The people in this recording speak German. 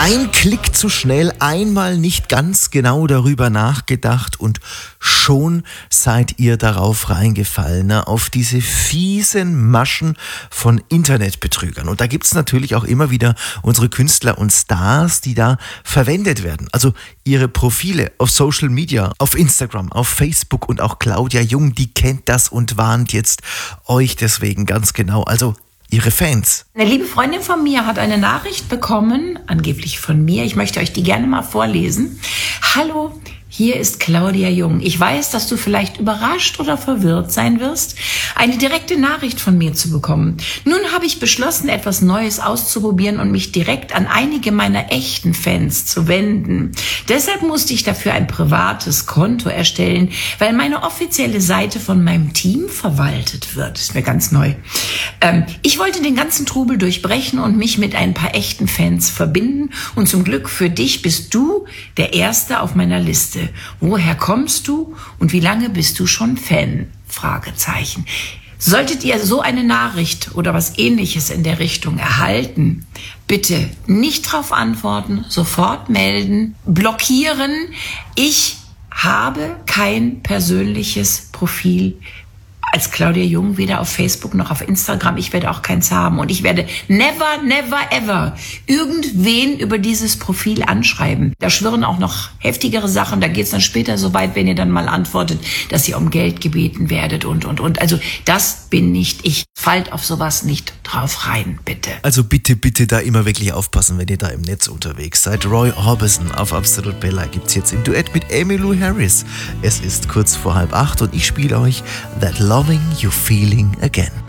Ein Klick zu schnell, einmal nicht ganz genau darüber nachgedacht und schon seid ihr darauf reingefallen, auf diese fiesen Maschen von Internetbetrügern. Und da gibt's natürlich auch immer wieder unsere Künstler und Stars, die da verwendet werden. Also ihre Profile auf Social Media, auf Instagram, auf Facebook, und auch Claudia Jung, die kennt das und warnt jetzt euch deswegen ganz genau. Also ihre Fans. Eine liebe Freundin von mir hat eine Nachricht bekommen, angeblich von mir. Ich möchte euch die gerne mal vorlesen. Hallo, hier ist Claudia Jung. Ich weiß, dass du vielleicht überrascht oder verwirrt sein wirst, eine direkte Nachricht von mir zu bekommen. Nun habe ich beschlossen, etwas Neues auszuprobieren und mich direkt an einige meiner echten Fans zu wenden. Deshalb musste ich dafür ein privates Konto erstellen, weil meine offizielle Seite von meinem Team verwaltet wird. Das ist mir ganz neu. Ich wollte den ganzen Trubel durchbrechen und mich mit ein paar echten Fans verbinden. Und zum Glück für dich bist du der Erste auf meiner Liste. Woher kommst du und wie lange bist du schon Fan? Fragezeichen. Solltet ihr so eine Nachricht oder was Ähnliches in der Richtung erhalten, bitte nicht drauf antworten, sofort melden, blockieren. Ich habe kein persönliches Profil als Claudia Jung, weder auf Facebook noch auf Instagram. Ich werde auch keins haben. Und ich werde never, never, ever irgendwen über dieses Profil anschreiben. Da schwirren auch noch heftigere Sachen. Da geht es dann später so weit, wenn ihr dann mal antwortet, dass ihr um Geld gebeten werdet und. Also das bin nicht ich. Fallt auf sowas nicht drauf rein, bitte. Also bitte da immer wirklich aufpassen, wenn ihr da im Netz unterwegs seid. Roy Orbison auf Absolute Bella gibt's jetzt im Duett mit Emmylou Harris. Es ist kurz vor 7:30 und ich spiele euch That Loving You Feeling Again.